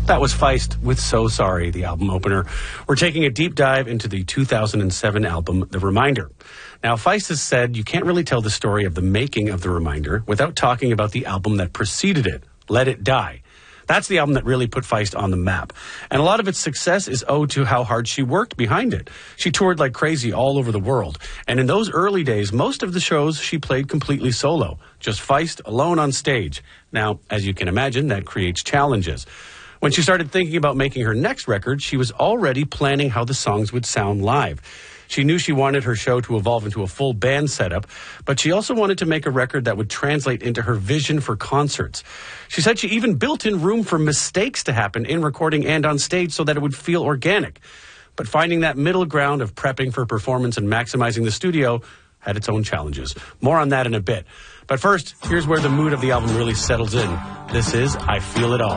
That was Feist with So Sorry, the album opener. We're taking a deep dive into the 2007 album, The Reminder. Now, Feist has said you can't really tell the story of the making of The Reminder without talking about the album that preceded it, Let It Die. That's the album that really put Feist on the map. And a lot of its success is owed to how hard she worked behind it. She toured like crazy all over the world. And in those early days, most of the shows she played completely solo. Just Feist alone on stage. Now, as you can imagine, that creates challenges. When she started thinking about making her next record, she was already planning how the songs would sound live. She knew she wanted her show to evolve into a full band setup, but she also wanted to make a record that would translate into her vision for concerts. She said she even built in room for mistakes to happen in recording and on stage so that it would feel organic. But finding that middle ground of prepping for performance and maximizing the studio had its own challenges. More on that in a bit. But first, here's where the mood of the album really settles in. This is I Feel It All.